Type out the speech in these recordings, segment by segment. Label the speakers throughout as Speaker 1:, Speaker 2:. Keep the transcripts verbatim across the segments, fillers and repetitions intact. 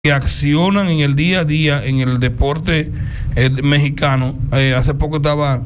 Speaker 1: que accionan en el día a día en el deporte eh, mexicano. Eh, hace poco estaba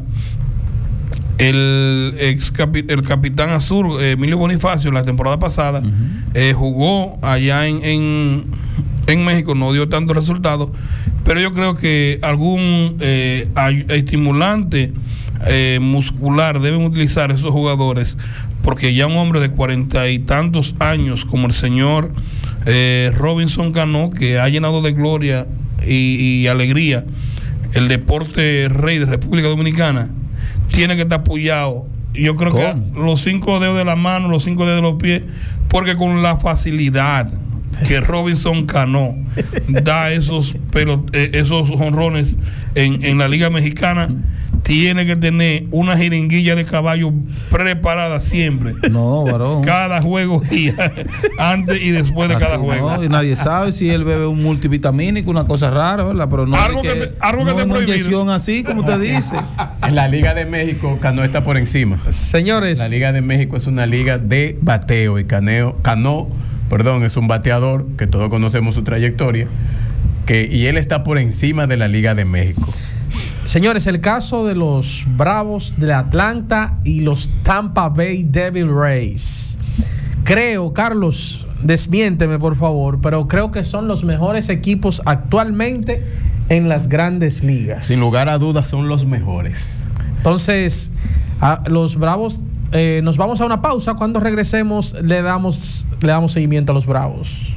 Speaker 1: el ex capi, el capitán azul, eh, Emilio Bonifacio, la temporada pasada, uh-huh. eh, jugó allá en, en, en México, no dio tantos resultados, pero yo creo que algún eh, estimulante eh, muscular deben utilizar esos jugadores, porque ya un hombre de cuarenta y tantos años como el señor Eh, Robinson Cano, que ha llenado de gloria y, y alegría el deporte rey de República Dominicana, tiene que estar apoyado. Yo creo ¿Cómo? que los cinco dedos de la mano, los cinco dedos de los pies, porque con la facilidad que Robinson Cano da esos pelos, eh, esos jonrones en, en la Liga Mexicana, tiene que tener una jeringuilla de caballo preparada siempre. No, varón. Cada juego y antes y después de Así cada juego.
Speaker 2: No, y nadie sabe si él bebe un multivitamínico, una cosa rara, ¿verdad? Pero no
Speaker 1: algo que, que, algo
Speaker 2: no
Speaker 1: que te
Speaker 2: una inyección así, como usted dice.
Speaker 3: En la Liga de México, Cano está por encima.
Speaker 2: Señores.
Speaker 3: La Liga de México es una liga de bateo y Caneo, Cano, perdón, es un bateador que todos conocemos su trayectoria, que, y él está por encima de la Liga de México.
Speaker 4: Señores, el caso de los Bravos de Atlanta y los Tampa Bay Devil Rays. Creo, Carlos, desmiénteme por favor, pero creo que son los mejores equipos actualmente en las grandes ligas.
Speaker 3: Sin lugar a dudas son los mejores.
Speaker 4: Entonces, a los Bravos, eh, nos vamos a una pausa. Cuando regresemos le damos, le damos seguimiento a los Bravos.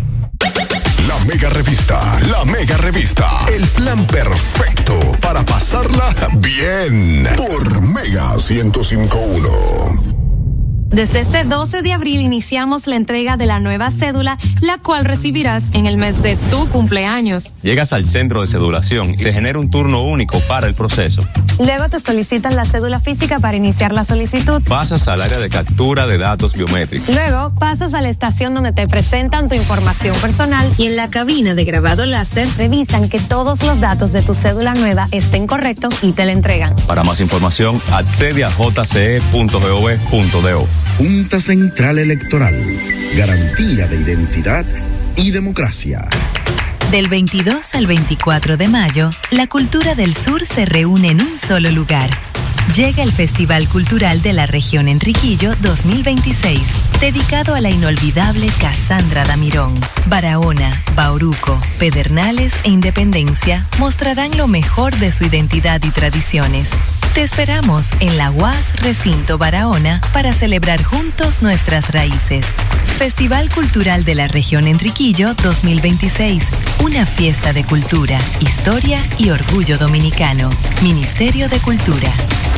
Speaker 5: La Mega Revista, la Mega Revista, el plan perfecto para pasarla bien por Mega ciento cinco punto uno.
Speaker 6: Desde este doce de abril iniciamos la entrega de la nueva cédula, la cual recibirás en el mes de tu cumpleaños.
Speaker 7: Llegas al centro de cedulación y se genera un turno único para el proceso.
Speaker 6: Luego te solicitan la cédula física para iniciar la solicitud.
Speaker 7: Pasas al área de captura de datos biométricos.
Speaker 6: Luego pasas a la estación donde te presentan tu información personal y en la cabina de grabado láser revisan que todos los datos de tu cédula nueva estén correctos y te la entregan.
Speaker 7: Para más información, accede a j c e punto gov punto do.
Speaker 5: Junta Central Electoral, garantía de identidad y democracia.
Speaker 8: Del veintidós al veinticuatro de mayo, la cultura del sur se reúne en un solo lugar. Llega el Festival Cultural de la Región Enriquillo dos mil veintiséis, dedicado a la inolvidable Casandra Damirón. Barahona, Bauruco, Pedernales e Independencia mostrarán lo mejor de su identidad y tradiciones. Te esperamos en la U A S Recinto Barahona para celebrar juntos nuestras raíces. Festival Cultural de la Región Enriquillo dos mil veintiséis, una fiesta de cultura, historia y orgullo dominicano. Ministerio de Cultura.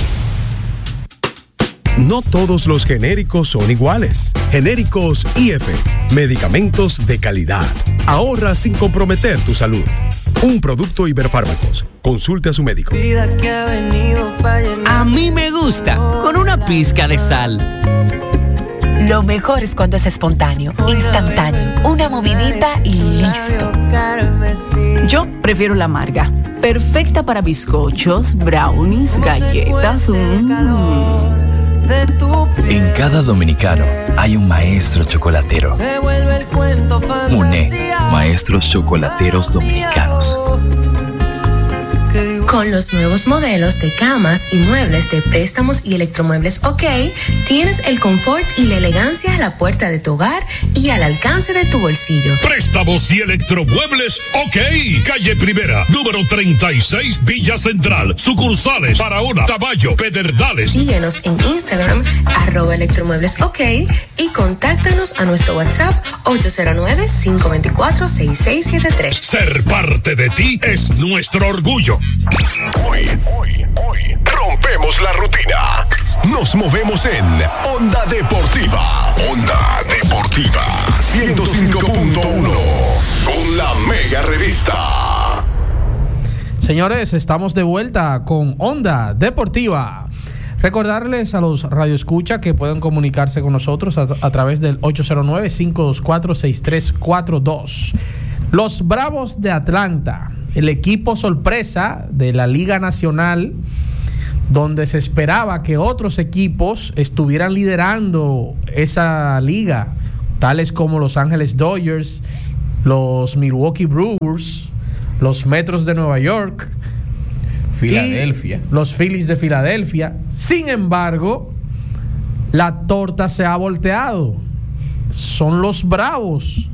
Speaker 9: No todos los genéricos son iguales. Genéricos I F, medicamentos de calidad. Ahorra sin comprometer tu salud. Un producto Iberfármacos. Consulte a su médico.
Speaker 10: A mí me gusta, con una pizca de sal.
Speaker 11: Lo mejor es cuando es espontáneo, instantáneo, una movidita y listo.
Speaker 12: Yo prefiero la amarga, perfecta para bizcochos, brownies, galletas. Mmm.
Speaker 13: En cada dominicano hay un maestro chocolatero. Muné, maestros chocolateros dominicanos.
Speaker 14: Con los nuevos modelos de camas y muebles de préstamos y electromuebles OK, tienes el confort y la elegancia a la puerta de tu hogar y al alcance de tu bolsillo.
Speaker 15: Préstamos y electromuebles OK. Calle Primera, número treinta y seis, Villa Central. Sucursales Barahona, Caballo, Pedernales.
Speaker 14: Síguenos en Instagram, arroba electromuebles OK, y contáctanos a nuestro WhatsApp ocho cero nueve, cinco dos cuatro, seis seis siete tres.
Speaker 15: Ser parte de ti es nuestro orgullo.
Speaker 5: Hoy, hoy, hoy, rompemos la rutina. Nos movemos en Onda Deportiva. Onda Deportiva ciento cinco punto uno con la Mega Revista.
Speaker 4: Señores, estamos de vuelta con Onda Deportiva. Recordarles a los radioescucha que pueden comunicarse con nosotros a, a través del ocho cero nueve, cinco dos cuatro, seis tres cuatro dos. Los Bravos de Atlanta, el equipo sorpresa de la Liga Nacional, donde se esperaba que otros equipos estuvieran liderando esa liga, tales como Los Ángeles Dodgers, los Milwaukee Brewers, los Metros de Nueva York,
Speaker 3: Filadelfia,
Speaker 4: los Phillies de Filadelfia. Sin embargo, la torta se ha volteado. Son los Bravos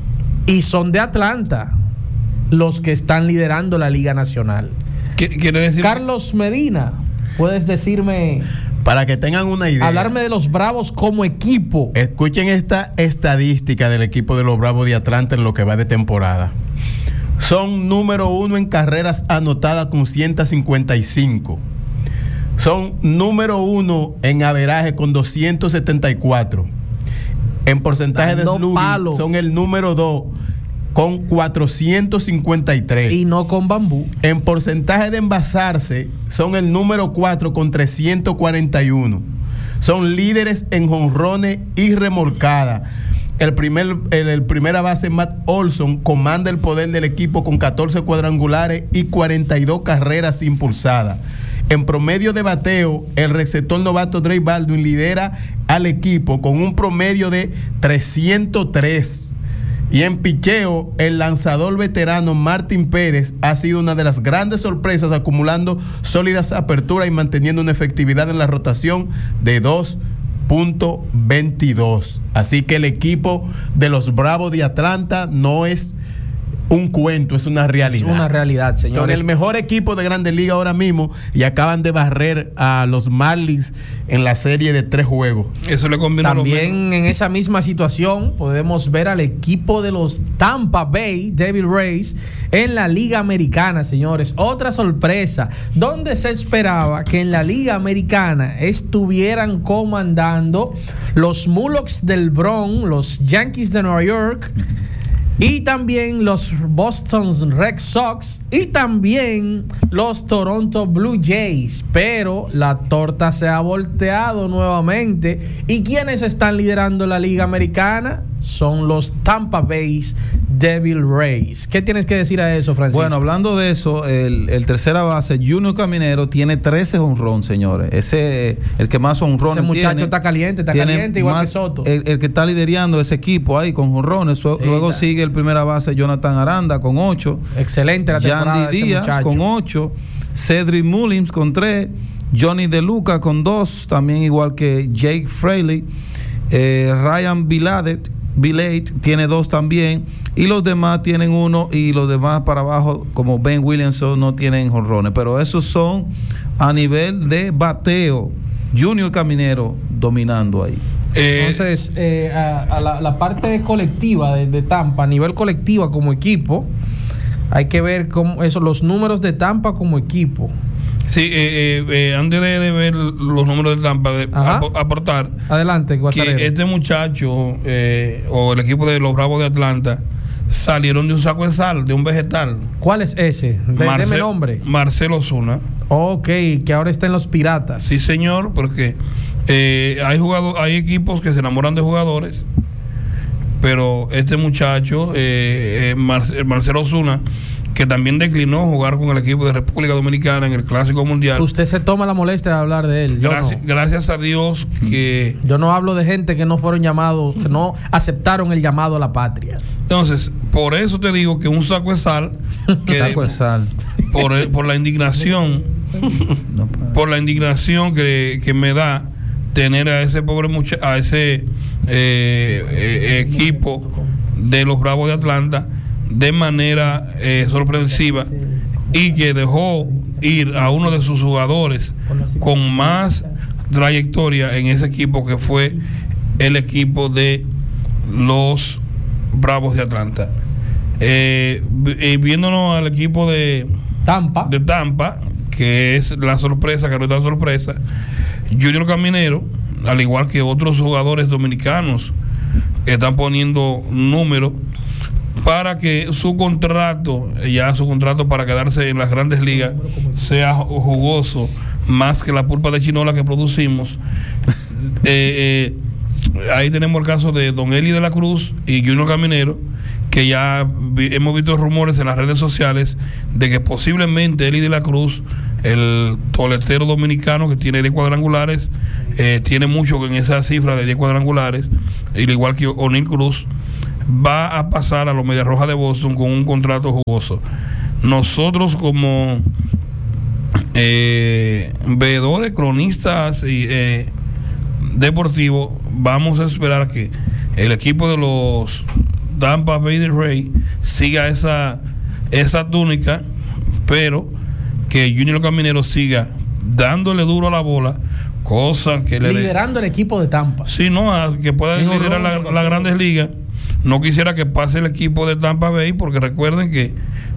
Speaker 4: y son de Atlanta los que están liderando la Liga Nacional.
Speaker 1: ¿Qué quiere decir?
Speaker 4: Carlos Medina, ¿puedes decirme,
Speaker 3: para que tengan una idea,
Speaker 4: hablarme de los Bravos como equipo?
Speaker 3: Escuchen esta estadística del equipo de los Bravos de Atlanta en lo que va de temporada. Son número uno en carreras anotadas con ciento cincuenta y cinco. Son número uno en averaje con doscientos setenta y cuatro. En porcentaje Dando de slugging palo. Son el número dos con cuatrocientos cincuenta y tres.
Speaker 4: Y no con bambú.
Speaker 3: En porcentaje de envasarse son el número cuatro con trescientos cuarenta y uno. Son líderes en jonrones y remolcada. El primer, el, el primera base, Matt Olson, comanda el poder del equipo con catorce cuadrangulares y cuarenta y dos carreras impulsadas. En promedio de bateo, el receptor novato Drake Baldwin lidera al equipo con un promedio de trescientos tres. Y en picheo, el lanzador veterano Martín Pérez ha sido una de las grandes sorpresas, acumulando sólidas aperturas y manteniendo una efectividad en la rotación de dos punto veintidós. Así que el equipo de los Bravos de Atlanta no es un cuento, es una realidad.
Speaker 4: Es una realidad, señores.
Speaker 3: Son el mejor equipo de Grandes Ligas ahora mismo y acaban de barrer a los Marlins en la serie de tres juegos.
Speaker 1: Eso le combina.
Speaker 4: También en esa misma situación podemos ver al equipo de los Tampa Bay Devil Rays en la Liga Americana, señores. Otra sorpresa, donde se esperaba que en la Liga Americana estuvieran comandando los Mullocks del Bronx, los Yankees de Nueva York, y también los Boston Red Sox y también los Toronto Blue Jays, pero la torta se ha volteado nuevamente. ¿Y quiénes están liderando la Liga Americana? Son los Tampa Bay Devil Rays. ¿Qué tienes que decir a eso, Francisco?
Speaker 2: Bueno, hablando de eso, el, el tercera base, Junior Caminero, tiene trece honrón, señores. Ese, el que más honrones
Speaker 4: tiene. Ese muchacho
Speaker 2: tiene,
Speaker 4: está caliente, está caliente, igual más, que Soto.
Speaker 2: El, el que está liderando ese equipo ahí con honrones. Sí, luego está. Sigue el primera base, Jonathan Aranda, con ocho.
Speaker 4: Excelente la temporada
Speaker 2: Yandy
Speaker 4: de
Speaker 2: Díaz,
Speaker 4: ese
Speaker 2: con ocho. Cedric Mullins, con tres. Johnny De Luca, con dos. También igual que Jake Fraley. Eh, Ryan Viladet, Vilate tiene dos también, y los demás tienen uno, y los demás para abajo, como Ben Williamson, no tienen jonrones. Pero esos son a nivel de bateo. Junior Caminero dominando ahí.
Speaker 4: Eh, Entonces, eh, a, a la, la parte colectiva de, de Tampa, a nivel colectiva como equipo, hay que ver cómo eso, los números de Tampa como equipo.
Speaker 1: Sí, eh, eh, antes de, de ver los números de Tampa, de ap aportar.
Speaker 4: Adelante, Guasarero.
Speaker 1: Que este muchacho eh, o el equipo de los Bravos de Atlanta salieron de un saco de sal, de un vegetal.
Speaker 4: ¿Cuál es ese? De,
Speaker 1: Marce
Speaker 4: deme nombre.
Speaker 1: Marcelo Zuna.
Speaker 4: Ok, que ahora está en los Piratas.
Speaker 1: Sí, señor, porque eh, hay jugadores, hay equipos que se enamoran de jugadores, pero este muchacho, eh, eh, Marce Marcelo Zuna, que también declinó jugar con el equipo de República Dominicana en el Clásico Mundial.
Speaker 4: Usted se toma la molestia de hablar de él. Yo
Speaker 1: gracias,
Speaker 4: no.
Speaker 1: gracias a Dios que...
Speaker 4: Yo no hablo de gente que no fueron llamados, que no aceptaron el llamado a la patria.
Speaker 1: Entonces, por eso te digo que un saco de sal... Que
Speaker 2: saco de sal.
Speaker 1: Por, por la indignación, por la indignación que, que me da tener a ese pobre mucha a ese eh, eh, equipo de los Bravos de Atlanta de manera eh, sorpresiva, y que dejó ir a uno de sus jugadores con más trayectoria en ese equipo, que fue el equipo de los Bravos de Atlanta. Eh, eh, viéndonos al equipo de
Speaker 4: Tampa,
Speaker 1: de Tampa, que es la sorpresa, que no es tan sorpresa, Junior Caminero, al igual que otros jugadores dominicanos, están poniendo números para que su contrato, ya su contrato para quedarse en las Grandes Ligas, sea jugoso más que la pulpa de chinola que producimos. eh, eh, ahí tenemos el caso de Don Eli de la Cruz y Junior Caminero, que ya vi, hemos visto rumores en las redes sociales de que posiblemente Eli de la Cruz, el toletero dominicano que tiene diez cuadrangulares, eh, tiene mucho en esa cifra de diez cuadrangulares, y al igual que O'Neill Cruz, va a pasar a los Medias Rojas de Boston con un contrato jugoso. Nosotros como eh, veedores, cronistas y eh, deportivos, vamos a esperar que el equipo de los Tampa Bay Rays siga esa, esa túnica, pero que Junior Caminero siga dándole duro a la bola, cosa que le
Speaker 4: liderando el equipo de Tampa.
Speaker 1: Sí, no, a, que pueda
Speaker 4: En
Speaker 1: liderar
Speaker 4: horror,
Speaker 1: las la grandes ligas. No quisiera que pase el equipo de Tampa Bay, porque recuerden que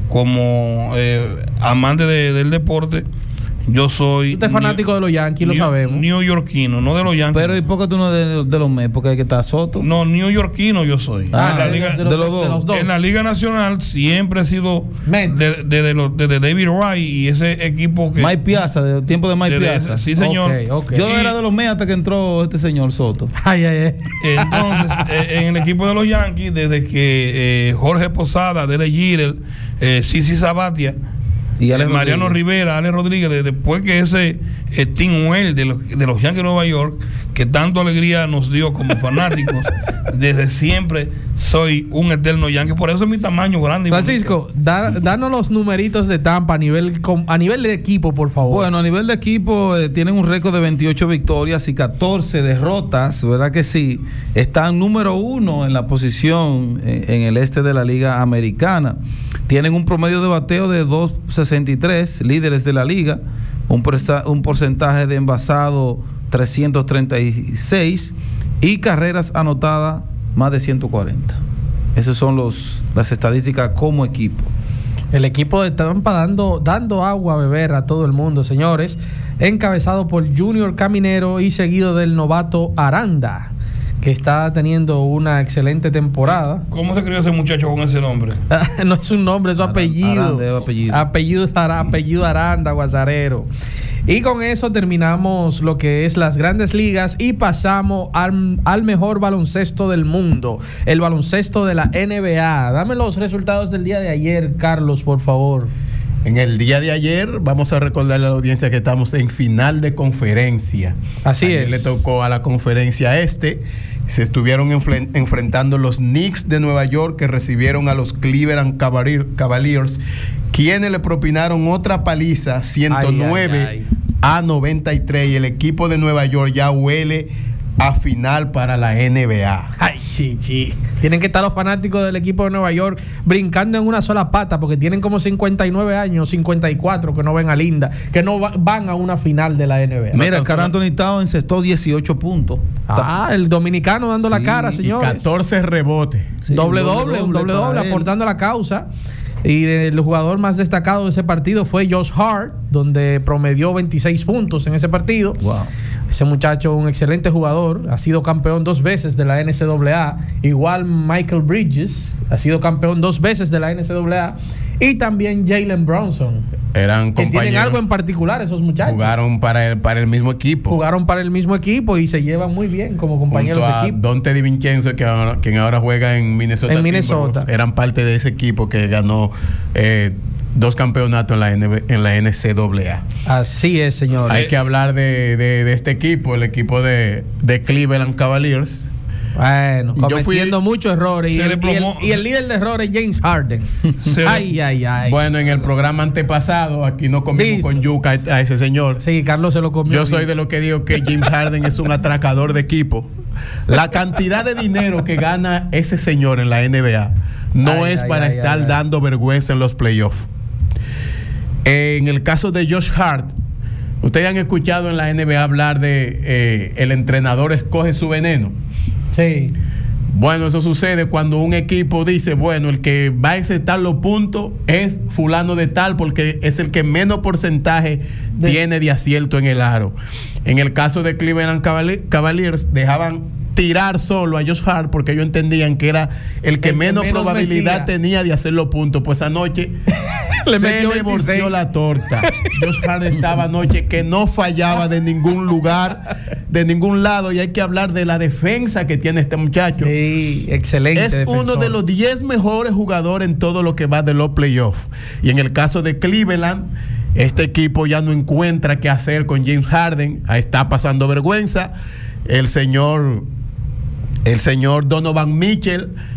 Speaker 1: como eh, amante de, del deporte, yo soy.
Speaker 4: Usted es fanático de los Yankees, lo
Speaker 1: new,
Speaker 4: sabemos.
Speaker 1: Neoyorquino, no de los Yankees.
Speaker 2: Pero ¿y por qué tú no de, de los Mets? Porque hay que estar Soto.
Speaker 1: No, neoyorquino yo soy.
Speaker 2: Ah,
Speaker 1: en la
Speaker 2: de,
Speaker 1: liga,
Speaker 2: de, los, de, los dos.
Speaker 4: de los dos.
Speaker 1: En la Liga Nacional siempre he sido desde de, de, de, de, de David Wright y ese equipo que.
Speaker 2: Mike Piazza, del tiempo de Mike
Speaker 1: de,
Speaker 2: Piazza.
Speaker 1: De, sí, señor.
Speaker 4: Okay, okay.
Speaker 2: Yo
Speaker 1: y,
Speaker 2: era de los Mets hasta que entró este señor Soto.
Speaker 4: Ay, ay, ay.
Speaker 1: Entonces, eh, en el equipo de los Yankees, desde que eh, Jorge Posada, Dele Jeter, eh, Sisi Sabathia y Ale Mariano Rodríguez. Rivera, Ale Rodríguez, de, después que ese eh, Tim Well de los, de los Yankees de Nueva York, que tanto alegría nos dio como fanáticos, desde siempre soy un eterno Yankee, por eso es mi tamaño grande.
Speaker 4: Francisco, da, danos los numeritos de Tampa a nivel, a nivel de equipo, por favor.
Speaker 2: Bueno, a nivel de equipo eh, tienen un récord de veintiocho victorias y catorce derrotas, ¿verdad que sí? Están número uno en la posición eh, en el este de la Liga Americana. Tienen un promedio de bateo de dos sesenta y tres, líderes de la liga, un, un porcentaje de envasado trescientos treinta y seis y carreras anotadas más de ciento cuarenta. Esas son los, las estadísticas como equipo.
Speaker 4: El equipo de Tampa dando, dando agua a beber a todo el mundo, señores, encabezado por Junior Caminero y seguido del novato Aranda, que está teniendo una excelente temporada.
Speaker 1: ¿Cómo se crió ese muchacho con ese nombre?
Speaker 4: No es un nombre, es su apellido.
Speaker 2: Aranda, es apellido.
Speaker 4: Apellido, apellido Aranda, Guasarero. Y con eso terminamos lo que es las grandes ligas y pasamos al, al mejor baloncesto del mundo, el baloncesto de la N B A. Dame los resultados del día de ayer, Carlos, por favor.
Speaker 3: En el día de ayer vamos a recordarle a la audiencia que estamos en final de conferencia.
Speaker 4: Así
Speaker 3: ayer
Speaker 4: es.
Speaker 3: Le tocó a la conferencia este. Se estuvieron enfren- enfrentando los Knicks de Nueva York, que recibieron a los Cleveland Cavalier- Cavaliers, quienes le propinaron otra paliza, ciento nueve
Speaker 4: ay, ay, ay.
Speaker 3: a noventa y tres, y el equipo de Nueva York ya huele a final para la N B A.
Speaker 4: Ay, chichi. Tienen que estar los fanáticos del equipo de Nueva York brincando en una sola pata, porque tienen como cincuenta y nueve años, cincuenta y cuatro, que no ven a Linda, que no va, van a una final de la N B A.
Speaker 2: Mira, Carl Anthony Towns encestó dieciocho puntos.
Speaker 4: Ah, el dominicano dando
Speaker 2: Sí,
Speaker 4: la cara, señores.
Speaker 3: Y catorce rebotes.
Speaker 2: Sí,
Speaker 4: doble,
Speaker 2: un
Speaker 4: doble, un doble, doble,
Speaker 2: para él.
Speaker 4: aportando a la causa. Y el jugador más destacado de ese partido fue Josh Hart, donde promedió veintiséis puntos en ese partido.
Speaker 2: Wow.
Speaker 4: Ese muchacho, un excelente jugador, ha sido campeón dos veces de la N C A A. Igual Michael Bridges ha sido campeón dos veces de la N C A A. Y también Jalen Brunson.
Speaker 3: Eran
Speaker 4: que
Speaker 3: compañeros.
Speaker 4: tienen algo en particular esos muchachos.
Speaker 3: Jugaron para el, para el mismo equipo.
Speaker 4: Jugaron para el mismo equipo y se llevan muy bien como compañeros
Speaker 3: Junto a
Speaker 4: de equipo.
Speaker 3: Dante DiVincenzo, que ahora, quien ahora juega en Minnesota.
Speaker 4: En Minnesota.
Speaker 3: Timberwolves, eran parte de ese equipo que ganó eh, dos campeonatos en la, N B, en la N C A A.
Speaker 4: Así es, señores.
Speaker 3: Hay que hablar de, de, de este equipo, el equipo de, de Cleveland Cavaliers.
Speaker 4: Bueno,
Speaker 3: Yo
Speaker 4: cometiendo
Speaker 3: fui-
Speaker 4: muchos errores. Y
Speaker 1: se
Speaker 4: el,
Speaker 1: le
Speaker 4: y, el,
Speaker 1: plomó-
Speaker 4: y el líder de errores, James Harden.
Speaker 1: Se le-
Speaker 4: Ay, ay, ay.
Speaker 3: Bueno, en el programa antepasado, aquí no comimos
Speaker 4: Listo.
Speaker 3: con yuca a ese señor.
Speaker 4: Sí, Carlos se lo comió.
Speaker 3: Yo soy
Speaker 4: bien.
Speaker 3: de lo que digo que James Harden es un atracador de equipo. La cantidad de dinero que gana ese señor en la N B A no
Speaker 4: Ay,
Speaker 3: es
Speaker 4: ay,
Speaker 3: para
Speaker 4: ay,
Speaker 3: estar
Speaker 4: ay, ay.
Speaker 3: dando vergüenza en los playoffs. En el caso de Josh Hart, ustedes han escuchado en la N B A hablar de eh, el entrenador escoge su veneno.
Speaker 4: Sí.
Speaker 3: Bueno, eso sucede cuando un equipo dice, bueno, el que va a encestar los puntos es fulano de tal, porque es el que menos porcentaje
Speaker 4: De-
Speaker 3: tiene de acierto en el aro. En el caso de Cleveland Cavali- Cavaliers, dejaban tirar solo a Josh Hart porque ellos entendían que era el que
Speaker 4: El que
Speaker 3: menos,
Speaker 4: menos
Speaker 3: probabilidad
Speaker 4: metía.
Speaker 3: tenía de hacer los puntos. Pues anoche
Speaker 4: Le
Speaker 3: se
Speaker 4: metió
Speaker 3: le
Speaker 4: veintiséis.
Speaker 3: volteó la torta. Josh Hart estaba anoche que no fallaba de ningún lugar, de ningún lado, y hay que hablar de la defensa que tiene este muchacho.
Speaker 4: Sí, excelente.
Speaker 3: Es
Speaker 4: defensor.
Speaker 3: uno de los diez mejores jugadores en todo lo que va de los playoffs. Y en el caso de Cleveland, este equipo ya no encuentra qué hacer con James Harden. Ahí está pasando vergüenza. El señor, el señor Donovan Mitchell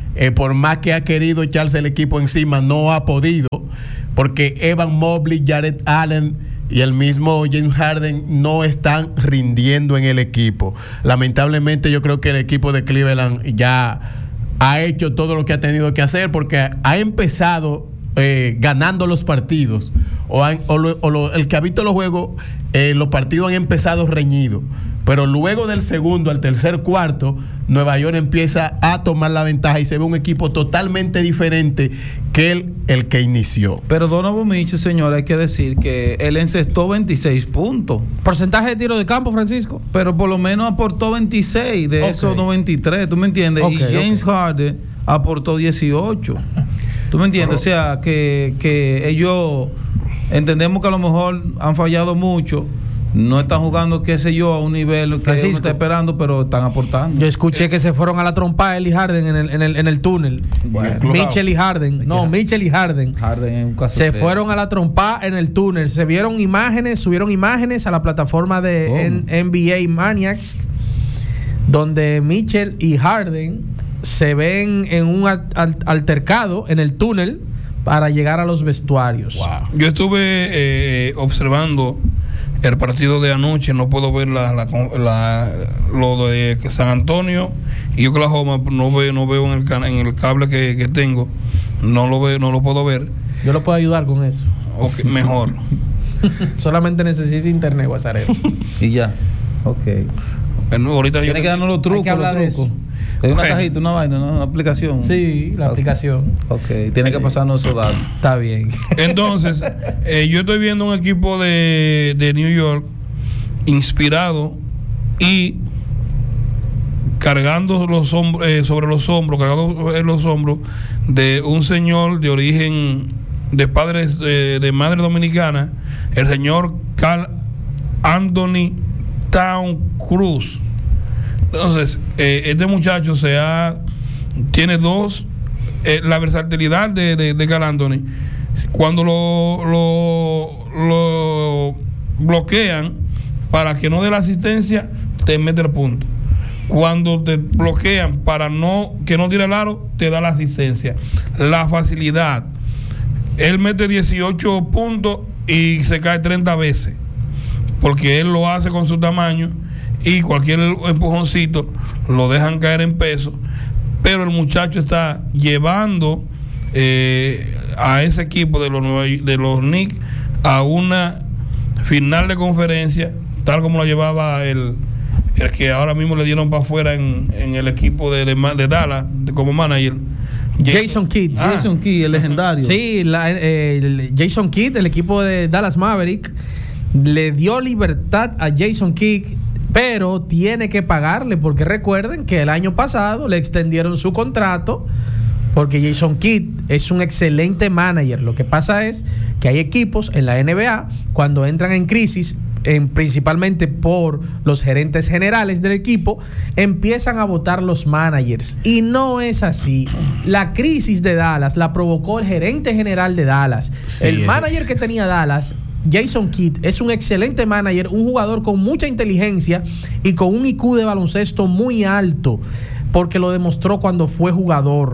Speaker 3: eh, por más que ha querido echarse el equipo encima, no ha podido, porque Evan Mobley, Jared Allen y el mismo James Harden no están rindiendo en el equipo. Lamentablemente yo creo que el equipo de Cleveland ya ha hecho todo lo que ha tenido que hacer, porque ha empezado eh, ganando los partidos, o, han, o, lo, o lo, el que ha visto los juegos, eh, los partidos han empezado reñidos, pero luego del segundo al tercer cuarto, Nueva York empieza a tomar la ventaja y se ve un equipo totalmente diferente que el, el que inició.
Speaker 2: Pero Donovan Mitchell, señor, hay que decir que él encestó veintiséis puntos.
Speaker 4: ¿Porcentaje de tiro de campo, Francisco?
Speaker 2: Pero por lo menos aportó veintiséis de okay. esos noventa y tres, ¿tú me entiendes? Okay, y James okay. Harden aportó dieciocho. ¿Tú me entiendes? Pero, o sea, que, que ellos entendemos que a lo mejor han fallado mucho. No están jugando, qué sé yo, a un nivel que Francisco, uno está esperando, pero están aportando.
Speaker 4: Yo escuché que se fueron a la trompa él y Harden en el, en el, en el túnel. Bueno, Mitchell y Harden. No, Mitchell y Harden.
Speaker 2: Harden en un caso
Speaker 4: se
Speaker 2: serio.
Speaker 4: Fueron a la trompa en el túnel. Se vieron imágenes, subieron imágenes a la plataforma de N B A Maniacs, donde Mitchell y Harden se ven en un altercado en el túnel para llegar a los vestuarios.
Speaker 1: Wow. Yo estuve eh, observando el partido de anoche, no puedo ver la, la, la, lo de San Antonio y Oklahoma, no veo, no veo en el, en el cable que, que tengo, no lo veo, no lo puedo ver.
Speaker 4: Yo lo puedo ayudar con eso.
Speaker 1: Okay, mejor.
Speaker 4: Solamente necesito internet, Guasarero.
Speaker 2: Y ya. Ok.
Speaker 1: Bueno, ahorita
Speaker 2: tiene
Speaker 1: yo
Speaker 2: que darnos los trucos, los trucos. Es una cajita, una vaina, ¿no? Una aplicación.
Speaker 4: Sí, la okay. aplicación.
Speaker 2: Ok, tiene que pasarnos esos datos.
Speaker 4: Está bien.
Speaker 1: Entonces, eh, yo estoy viendo un equipo de, de New York inspirado y cargando los hombros, eh, sobre los hombros, cargando en los hombros de un señor de origen de padres de, de madre dominicana, el señor Carl Anthony Town Cruz. Entonces, eh, este muchacho se ha, tiene dos, eh, la versatilidad de, de, de Carl Anthony. Cuando lo, lo, lo bloquean para que no dé la asistencia, te mete el punto. Cuando te bloquean para no que no tire el aro, te da la asistencia. La facilidad. Él mete dieciocho puntos y se cae treinta veces, porque él lo hace con su tamaño. Y cualquier empujoncito lo dejan caer en peso, pero el muchacho está llevando eh, a ese equipo de los de los Knicks a una final de conferencia, tal como lo llevaba el, el que ahora mismo le dieron para afuera en, en el equipo de, de, de Dallas de, como manager,
Speaker 4: Jason, Jason Kidd.
Speaker 2: Ah. Jason Kidd, el legendario.
Speaker 4: Sí, la, eh, el Jason Kidd, el equipo de Dallas Maverick, le dio libertad a Jason Kidd, pero tiene que pagarle, porque recuerden que el año pasado le extendieron su contrato, porque Jason Kidd es un excelente manager. Lo que pasa es que hay equipos en la N B A, cuando entran en crisis, en, principalmente por los gerentes generales del equipo, empiezan a votar los managers, y no es así. La crisis de Dallas la provocó el gerente general de Dallas. Sí, el manager que tenía Dallas, Jason Kidd, es un excelente manager, un jugador con mucha inteligencia y con un I Q de baloncesto muy alto, porque lo demostró cuando fue jugador,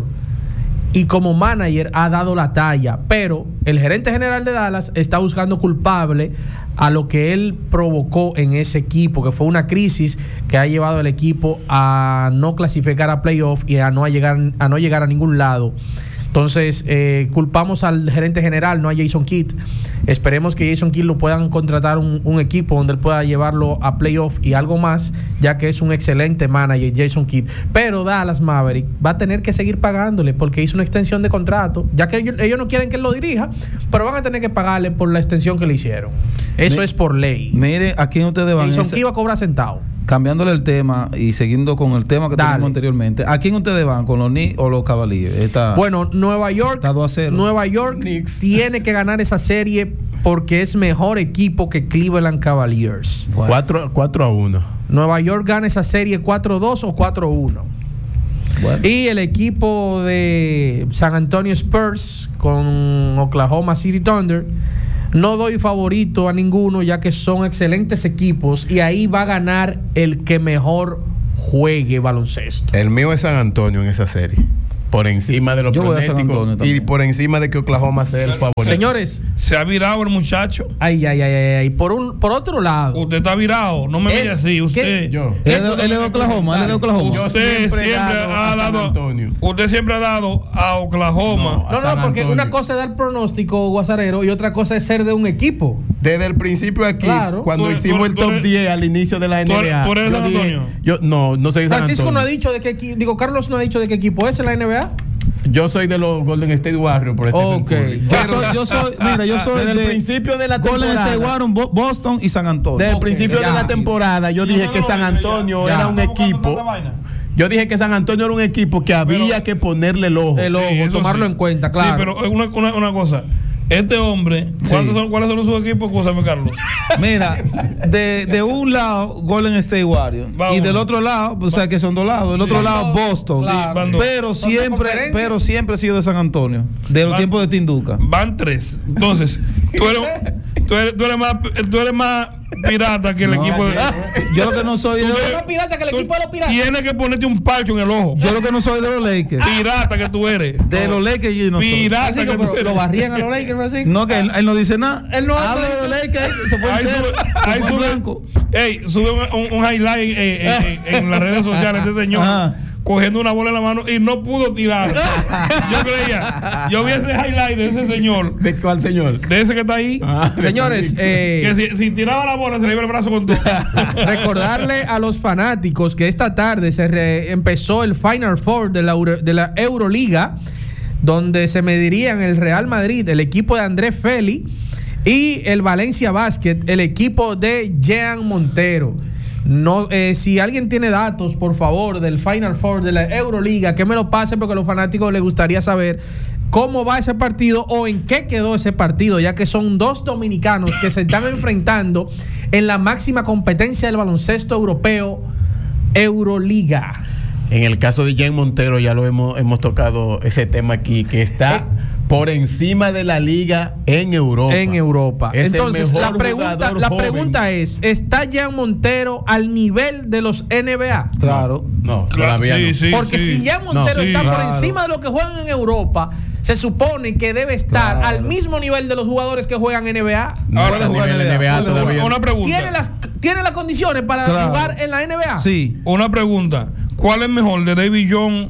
Speaker 4: y como manager ha dado la talla. Pero el gerente general de Dallas está buscando culpable a lo que él provocó en ese equipo, que fue una crisis que ha llevado al equipo a no clasificar a playoff y a no llegar a no llegar a ningún lado. Entonces, eh, culpamos al gerente general, no a Jason Kidd. Esperemos que Jason Kidd lo puedan contratar un, un equipo donde él pueda llevarlo a playoff y algo más, ya que es un excelente manager, Jason Kidd. Pero Dallas Maverick va a tener que seguir pagándole, porque hizo una extensión de contrato, ya que ellos, ellos no quieren que él lo dirija, pero van a tener que pagarle por la extensión que le hicieron. Eso Mi, es por ley.
Speaker 2: Mire, ¿a quién ustedes van?
Speaker 4: Jason Kidd va a cobrar centavo.
Speaker 2: Cambiándole el tema y siguiendo con el tema que Dale. teníamos anteriormente, ¿a quién ustedes van? ¿Con los Knicks o los Cavaliers? Esta,
Speaker 4: bueno, Nueva York, está dos a cero. Nueva York Knicks tiene que ganar esa serie porque es mejor equipo que Cleveland Cavaliers.
Speaker 3: Bueno. cuatro a uno.
Speaker 4: Nueva York gana esa serie cuatro a dos o cuatro a uno. Bueno. Y el equipo de San Antonio Spurs con Oklahoma City Thunder, no doy favorito a ninguno, ya que son excelentes equipos, y ahí va a ganar el que mejor juegue baloncesto.
Speaker 3: El mío es San Antonio en esa serie. Por encima de los
Speaker 2: Yo voy a San Antonio
Speaker 3: pronósticos y
Speaker 2: también.
Speaker 3: por encima de que Oklahoma sea el favorito.
Speaker 4: Señores,
Speaker 1: Se ha virado el muchacho.
Speaker 4: ay, ay, ay, ay, ay. Por un, por otro lado,
Speaker 1: Usted está virado. No me
Speaker 4: Es
Speaker 1: mire así. Usted.
Speaker 4: que-
Speaker 3: Yo.
Speaker 2: Él es de- él es de Oklahoma, él es de Oklahoma.
Speaker 3: Yo
Speaker 1: Usted
Speaker 3: siempre he
Speaker 1: siempre
Speaker 3: dado
Speaker 1: ha
Speaker 3: a San
Speaker 1: dado.
Speaker 3: Antonio.
Speaker 1: Usted siempre ha dado a Oklahoma.
Speaker 3: a
Speaker 4: no,
Speaker 3: San
Speaker 4: no, porque
Speaker 3: Antonio.
Speaker 4: una cosa es dar pronóstico, Guasarero, y otra cosa es ser de un equipo.
Speaker 3: Desde el principio aquí,
Speaker 4: Claro.
Speaker 3: cuando
Speaker 1: Tú-
Speaker 3: hicimos
Speaker 1: tú-
Speaker 3: el
Speaker 1: tú
Speaker 3: top
Speaker 1: eres-
Speaker 3: diez al inicio de la
Speaker 1: tú
Speaker 3: N B A.
Speaker 1: eres- tú eres de
Speaker 3: yo
Speaker 1: San
Speaker 3: dije-
Speaker 1: Antonio.
Speaker 3: yo no, no soy de San
Speaker 4: Francisco no ha
Speaker 3: Antonio.
Speaker 4: dicho de qué equipo, digo, Carlos no ha dicho de qué equipo es en la N B A.
Speaker 3: Yo soy de los Golden State Warriors por este
Speaker 4: Ok.
Speaker 2: Yo soy, yo soy, mira, yo soy
Speaker 3: Desde el
Speaker 2: de
Speaker 3: principio de la
Speaker 2: Golden State
Speaker 3: temporada.
Speaker 2: Warriors, Bo- Boston y San Antonio.
Speaker 3: Desde el
Speaker 4: Ok,
Speaker 3: principio
Speaker 4: ya.
Speaker 3: de la temporada yo dije que San Antonio
Speaker 4: Ya.
Speaker 3: era un equipo. Yo dije que San Antonio era un equipo que había que ponerle el ojo.
Speaker 4: El ojo,
Speaker 1: eso
Speaker 4: tomarlo
Speaker 1: sí.
Speaker 4: en cuenta, claro.
Speaker 1: Sí, pero una, una, una cosa. Este hombre, ¿cuántos son, ¿cuáles son sus equipos? Escúchame, Carlos.
Speaker 2: Mira, de, de un lado Golden State Warriors
Speaker 1: Vamos.
Speaker 2: y del otro lado, o sea que son dos lados, del otro
Speaker 4: Sí.
Speaker 2: lado
Speaker 4: Dos,
Speaker 2: Boston,
Speaker 4: claro.
Speaker 1: Van dos.
Speaker 2: pero
Speaker 4: Son de
Speaker 2: siempre,
Speaker 4: conferencia.
Speaker 2: pero siempre he sido de San Antonio, de los
Speaker 1: Van-
Speaker 2: tiempos de Tinduca.
Speaker 1: Van tres. Entonces, tú eres, tú eres, tú eres más, tú eres más pirata que el
Speaker 2: No,
Speaker 1: equipo de.
Speaker 2: Yo lo que no soy de
Speaker 1: Tú
Speaker 2: los,
Speaker 1: eres-
Speaker 4: más pirata que el
Speaker 1: tú
Speaker 4: equipo de los piratas.
Speaker 1: Tienes que ponerte un parcho en el ojo.
Speaker 2: yo lo que no soy de los Lakers,
Speaker 1: Pirata que tú eres.
Speaker 2: de los Lakers yo no soy.
Speaker 1: Pirata
Speaker 4: Francisco,
Speaker 1: que tú
Speaker 4: pero
Speaker 1: eres.
Speaker 4: lo barrían a los Lakers, Francisco.
Speaker 2: No, que él, él no dice nada.
Speaker 4: Él no
Speaker 2: habla de los Lakers, se fue en
Speaker 1: Ahí
Speaker 2: cero,
Speaker 1: sube,
Speaker 2: se
Speaker 1: ahí
Speaker 2: fue en
Speaker 1: sube-
Speaker 2: blanco.
Speaker 1: ey, sube un, un- un highlight eh, eh, eh, en las redes sociales este señor
Speaker 2: Ajá.
Speaker 1: cogiendo una bola en la mano y no pudo tirar. Yo creía, yo vi ese highlight de ese señor,
Speaker 3: ¿De cuál señor?
Speaker 1: de ese que está ahí,
Speaker 3: Ah, de
Speaker 4: Señores,
Speaker 3: Francisco.
Speaker 4: eh,
Speaker 1: que si, si tiraba la bola se le iba el brazo con todo.
Speaker 4: recordarle a los fanáticos que esta tarde se re- empezó el Final Four de la, Euro- de la Euroliga, donde se medirían el Real Madrid, el equipo de André Feli, y el Valencia Basket, el equipo de Jean Montero. No, eh, si alguien tiene datos, por favor, del Final Four de la Euroliga, que me lo pase porque a los fanáticos les gustaría saber cómo va ese partido o en qué quedó ese partido, ya que son dos dominicanos que se están enfrentando en la máxima competencia del baloncesto europeo, Euroliga.
Speaker 3: En el caso de Jen Montero ya lo hemos, hemos tocado ese tema aquí, que está
Speaker 4: Eh.
Speaker 3: por encima de la liga en Europa.
Speaker 4: En Europa.
Speaker 3: Es el
Speaker 4: Entonces, la
Speaker 3: mejor
Speaker 4: pregunta,
Speaker 3: jugador
Speaker 4: la
Speaker 3: joven.
Speaker 4: pregunta es, ¿está Jean Montero al nivel de los N B A?
Speaker 2: Claro.
Speaker 3: No,
Speaker 1: Claro,
Speaker 3: todavía
Speaker 1: sí,
Speaker 3: no.
Speaker 1: sí,
Speaker 4: Porque
Speaker 1: sí.
Speaker 4: si Jean Montero
Speaker 1: No, sí,
Speaker 4: está por
Speaker 1: claro.
Speaker 4: encima de lo que juegan en Europa, se supone que debe estar
Speaker 2: Claro.
Speaker 4: al mismo nivel de los jugadores que juegan N B A.
Speaker 3: No
Speaker 1: Ahora,
Speaker 3: está a nivel
Speaker 2: N B A,
Speaker 3: N B A
Speaker 2: puede
Speaker 3: todavía.
Speaker 1: Una pregunta.
Speaker 4: ¿Tiene las, ¿Tiene las condiciones para
Speaker 2: Claro.
Speaker 4: jugar en la N B A?
Speaker 2: Sí,
Speaker 1: Una pregunta. ¿Cuál es mejor, de David John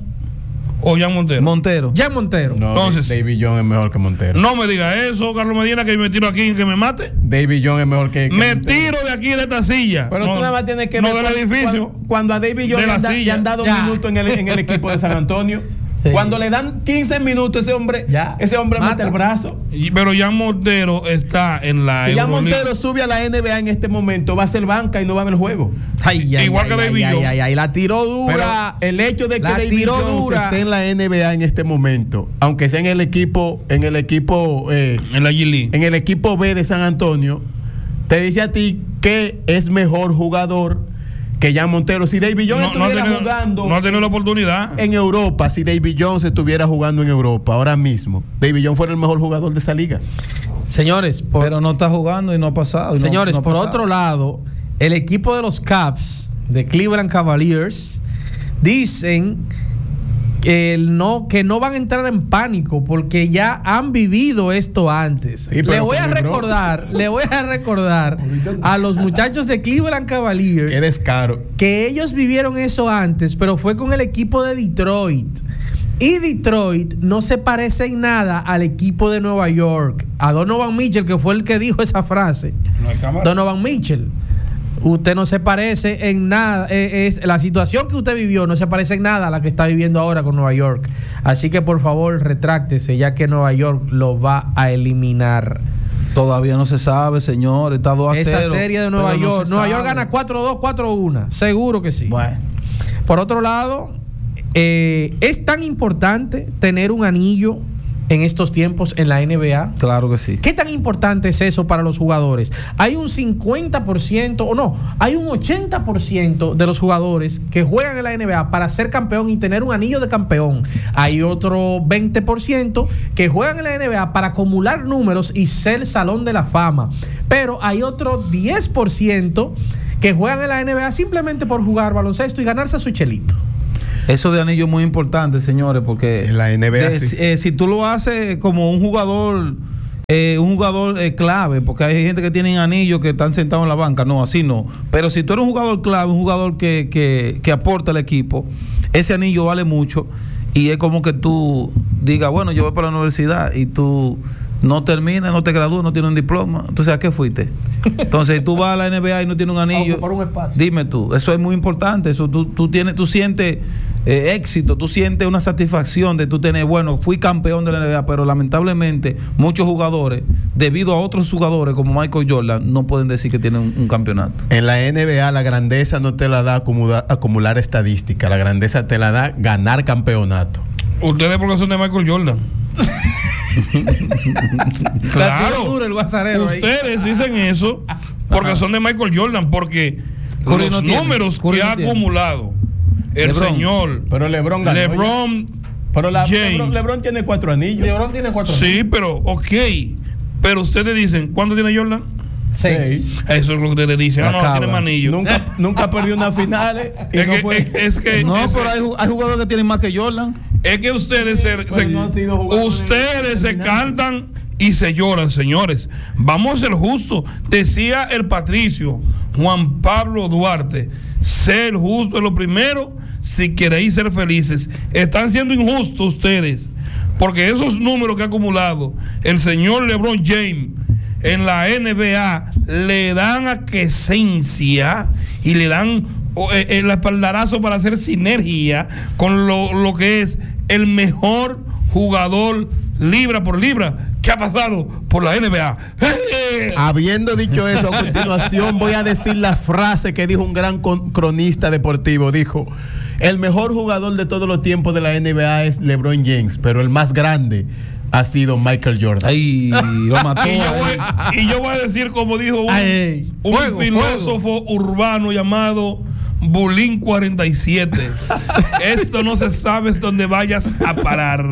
Speaker 1: o Jan Montero?
Speaker 2: Montero.
Speaker 4: Jean Montero.
Speaker 3: No,
Speaker 1: Entonces-
Speaker 3: David John es mejor que Montero.
Speaker 1: No me diga eso, Carlos Medina, que yo me tiro aquí y que me mate.
Speaker 3: David John es mejor que, que
Speaker 1: Me
Speaker 3: Montero.
Speaker 1: tiro de aquí de esta silla.
Speaker 3: Pero
Speaker 1: no,
Speaker 3: tú nada más tienes que
Speaker 1: no
Speaker 3: ver
Speaker 1: del
Speaker 3: cuando-
Speaker 1: edificio.
Speaker 3: Cuando, cuando a David John
Speaker 1: De
Speaker 3: le,
Speaker 1: la
Speaker 3: han da- le
Speaker 1: silla.
Speaker 3: han dado
Speaker 4: Ya.
Speaker 3: minutos en el, en el equipo de San Antonio.
Speaker 4: Sí.
Speaker 3: Cuando le dan quince minutos, ese hombre,
Speaker 4: Ya.
Speaker 3: ese hombre
Speaker 4: Mata.
Speaker 3: mete el brazo.
Speaker 1: Y- Pero Jan Montero está en la
Speaker 3: Si ya
Speaker 1: Euroliga.
Speaker 3: Montero sube a la N B A en este momento, va a ser banca y no va a haber juego.
Speaker 4: Ay, ay,
Speaker 1: Igual
Speaker 4: ay,
Speaker 1: que
Speaker 4: ay,
Speaker 1: David
Speaker 4: ay,
Speaker 1: John.
Speaker 4: ay, ay, la tiró
Speaker 3: Pero
Speaker 4: dura.
Speaker 3: el hecho de que
Speaker 4: La
Speaker 3: David
Speaker 4: tiró
Speaker 3: Jones
Speaker 4: dura.
Speaker 3: esté en la N B A en este momento, aunque sea en el equipo, en el equipo, eh,
Speaker 1: En la G League.
Speaker 3: en el equipo B de San Antonio, te dice a ti que es mejor jugador que Jan Montero. Si David Jones
Speaker 1: No, no ha
Speaker 3: estuviera
Speaker 1: tenido,
Speaker 3: jugando
Speaker 1: no ha tenido la oportunidad.
Speaker 3: en Europa, si David Jones estuviera jugando en Europa ahora mismo, David Jones fuera el mejor jugador de esa liga.
Speaker 4: Señores, por,
Speaker 2: Pero no está jugando y no ha pasado. y no-
Speaker 4: señores,
Speaker 2: no ha
Speaker 4: por
Speaker 2: pasado.
Speaker 4: otro lado, el equipo de los Cavs de Cleveland Cavaliers dicen que no, que no van a entrar en pánico porque ya han vivido esto antes.
Speaker 3: pero
Speaker 4: le voy a
Speaker 3: con LeBron.
Speaker 4: recordar, le voy a recordar a los muchachos de Cleveland Cavaliers
Speaker 3: Qué descaro.
Speaker 4: que ellos vivieron eso antes, pero fue con el equipo de Detroit. Y Detroit no se parece en nada al equipo de Nueva York. A Donovan Mitchell, que fue el que dijo esa frase.
Speaker 1: No hay cámara.
Speaker 4: Donovan Mitchell, usted no se parece en nada. eh, es, la situación que usted vivió no se parece en nada a la que está viviendo ahora con Nueva York. Así que por favor, retráctese, ya que Nueva York lo va a eliminar.
Speaker 2: Todavía no se sabe, señor. Está dos a
Speaker 4: Esa
Speaker 2: cero,
Speaker 4: serie de Nueva
Speaker 2: pero no
Speaker 4: York.
Speaker 2: se
Speaker 4: Nueva York
Speaker 2: sabe.
Speaker 4: gana cuatro dos, cuatro uno. Seguro que sí.
Speaker 2: Bueno.
Speaker 4: Por otro lado, eh, es tan importante tener un anillo en estos tiempos en la N B A.
Speaker 2: Claro que sí.
Speaker 4: ¿Qué tan importante es eso para los jugadores? Hay un cincuenta por ciento, o no, hay un ochenta por ciento de los jugadores que juegan en la N B A para ser campeón y tener un anillo de campeón. Hay otro veinte por ciento que juegan en la N B A para acumular números y ser salón de la fama. Pero hay otro diez por ciento que juegan en la N B A simplemente por jugar baloncesto y ganarse su chelito.
Speaker 2: Eso de anillo es muy importante, señores, porque
Speaker 3: en la N B A
Speaker 2: de,
Speaker 3: sí.
Speaker 2: eh, si tú lo haces como un jugador, eh, un jugador eh, clave, porque hay gente que tienen anillos que están sentados en la banca, no, así no. Pero si tú eres un jugador clave, un jugador que, que, que aporta al equipo, ese anillo vale mucho y es como que tú digas, bueno, yo voy para la universidad y tú no terminas, no te gradúas, no tienes un diploma. Entonces, ¿a qué fuiste? Entonces, tú vas a la N B A y no tienes un anillo.
Speaker 4: Por un espacio.
Speaker 2: Dime tú, eso es muy importante. Eso tú, tú tienes, tú sientes eh, éxito, tú sientes una satisfacción de tú tener, bueno, fui campeón de la N B A, pero lamentablemente muchos jugadores, debido a otros jugadores como Michael Jordan, no pueden decir que tienen un, un campeonato.
Speaker 3: En la N B A la grandeza no te la da acumular, acumular estadística, la grandeza te la da ganar campeonato.
Speaker 1: Ustedes porque son de Michael Jordan. Claro,
Speaker 4: duro el guasarero
Speaker 1: ustedes
Speaker 4: ahí.
Speaker 1: dicen eso porque Ajá. son de Michael Jordan, porque Curry los no números Curry que no ha tiene. acumulado el Lebron. señor
Speaker 3: pero LeBron ganó
Speaker 1: LeBron
Speaker 3: pero la,
Speaker 1: James.
Speaker 3: LeBron, LeBron tiene cuatro anillos.
Speaker 4: LeBron tiene cuatro
Speaker 1: sí,
Speaker 4: anillos.
Speaker 1: pero ok, pero ustedes dicen, ¿cuánto tiene Jordan?
Speaker 4: Seis.
Speaker 1: Eso es lo que ustedes dicen. Ah, no, tiene manillo.
Speaker 3: Nunca, nunca perdió una finales. Y
Speaker 1: es,
Speaker 3: no
Speaker 1: que,
Speaker 3: fue.
Speaker 1: es, es que
Speaker 2: no,
Speaker 1: es,
Speaker 2: pero hay, hay jugadores que tienen más que Jordan.
Speaker 1: Es que ustedes se,
Speaker 3: pues
Speaker 1: se,
Speaker 3: no
Speaker 1: ustedes se cantan y se lloran, señores. Vamos a ser justos. Decía el patricio Juan Pablo Duarte, ser justo es lo primero si queréis ser felices. Están siendo injustos ustedes, porque esos números que ha acumulado el señor LeBron James en la N B A le dan aquiescencia y le dan eh, el espaldarazo para hacer sinergia con lo, lo que es el mejor jugador libra por libra que ha pasado por la N B A.
Speaker 3: Habiendo dicho eso, a continuación voy a decir la frase que dijo un gran cronista deportivo. Dijo: el mejor jugador de todos los tiempos de la N B A es LeBron James, pero el más grande ha sido Michael Jordan.
Speaker 2: Ay, lo mató.
Speaker 1: y, yo voy, y yo voy a decir, como dijo un,
Speaker 4: Ay,
Speaker 1: un fuego, filósofo fuego. urbano llamado Bulín cuarenta y siete. Esto no se sabe dónde vayas a parar.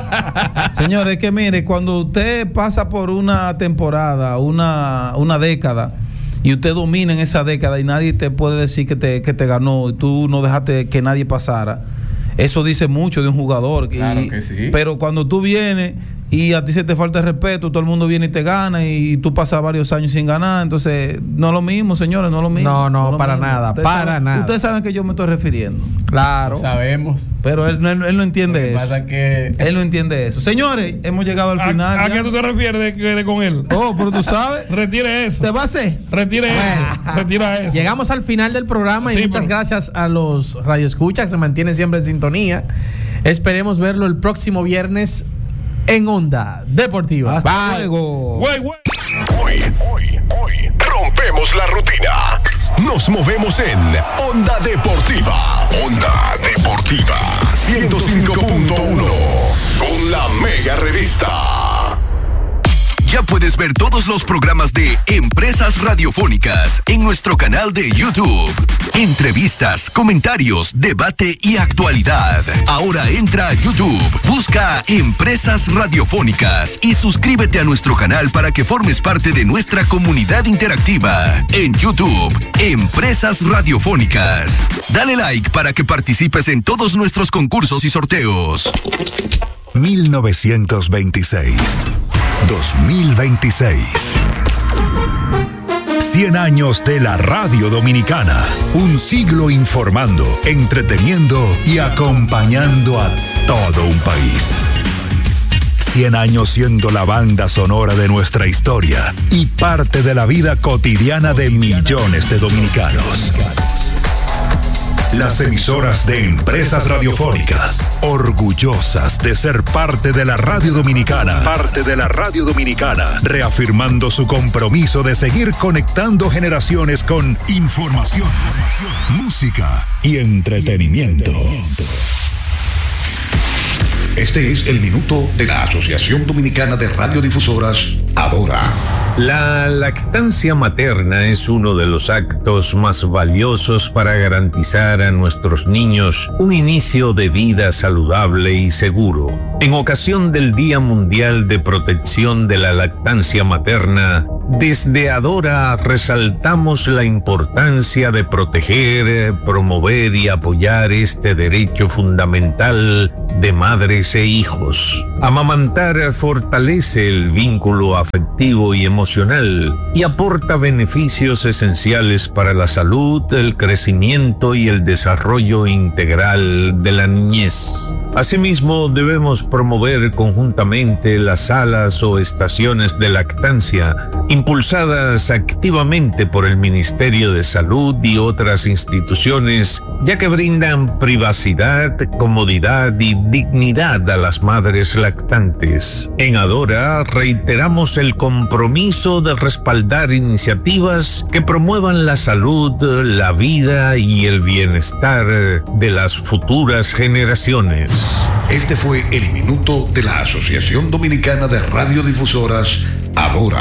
Speaker 2: Señores, que mire, cuando usted pasa por una temporada, una, una década, y usted domina en esa década y nadie te puede decir que te, que te ganó y tú no dejaste que nadie pasara, eso dice mucho de un jugador.
Speaker 3: Claro
Speaker 2: y,
Speaker 3: que sí.
Speaker 2: Pero cuando tú vienes y a ti se te falta el respeto, todo el mundo viene y te gana y tú pasas varios años sin ganar, entonces no es lo mismo, señores, no es lo mismo.
Speaker 4: No, no,
Speaker 2: no
Speaker 4: para
Speaker 2: mismo.
Speaker 4: nada,
Speaker 2: ustedes
Speaker 4: para
Speaker 2: saben,
Speaker 4: nada.
Speaker 2: Ustedes saben que yo me estoy refiriendo.
Speaker 4: Claro.
Speaker 3: Lo sabemos.
Speaker 2: Pero él, él, él no entiende eso.
Speaker 3: Pasa que...
Speaker 2: Él no entiende eso. Señores, hemos llegado al
Speaker 1: ¿A,
Speaker 2: final.
Speaker 1: ¿A
Speaker 2: ya.
Speaker 1: qué tú te refieres de, de, de con él?
Speaker 2: Oh, pero tú sabes.
Speaker 1: Retire eso.
Speaker 2: ¿Te va a hacer?
Speaker 1: Retire eso. Retira eso.
Speaker 4: Llegamos al final del programa y
Speaker 1: Sí,
Speaker 4: muchas
Speaker 1: pero-
Speaker 4: gracias a los radioescuchas que se mantienen siempre en sintonía. Esperemos verlo el próximo viernes en Onda Deportiva.
Speaker 2: Hasta luego.
Speaker 1: Güey, güey.
Speaker 5: Hoy, hoy, hoy, rompemos la rutina. Nos movemos en Onda Deportiva. Onda Deportiva ciento cinco punto uno. Con la mega revista. Ya puedes ver todos los programas de Empresas Radiofónicas en nuestro canal de YouTube. Entrevistas, comentarios, debate y actualidad. Ahora entra a YouTube, busca Empresas Radiofónicas y suscríbete a nuestro canal para que formes parte de nuestra comunidad interactiva. En YouTube, Empresas Radiofónicas. Dale like para que participes en todos nuestros concursos y sorteos.
Speaker 16: mil novecientos veintiséis. dos mil veintiséis. cien años de la radio dominicana. Un siglo informando, entreteniendo y acompañando a todo un país. cien años siendo la banda sonora de nuestra historia y parte de la vida cotidiana de millones de dominicanos. Las emisoras de Empresas Radiofónicas, orgullosas de ser parte de la radio dominicana, parte de la radio dominicana, reafirmando su compromiso de seguir conectando generaciones con información, música y entretenimiento.
Speaker 5: Este es el minuto de la Asociación Dominicana de Radiodifusoras, Adora.
Speaker 17: La lactancia materna es uno de los actos más valiosos para garantizar a nuestros niños un inicio de vida saludable y seguro. En ocasión del Día Mundial de Protección de la Lactancia Materna, desde Adora resaltamos la importancia de proteger, promover y apoyar este derecho fundamental de madres e hijos. Amamantar fortalece el vínculo afectivo y emocional y aporta beneficios esenciales para la salud, el crecimiento y el desarrollo integral de la niñez. Asimismo, debemos promover conjuntamente las salas o estaciones de lactancia, impulsadas activamente por el Ministerio de Salud y otras instituciones, ya que brindan privacidad, comodidad y dignidad a las madres lactantes. En Adora reiteramos el compromiso de respaldar iniciativas que promuevan la salud, la vida y el bienestar de las futuras generaciones.
Speaker 5: Este fue el minuto de la Asociación Dominicana de Radiodifusoras, Adora.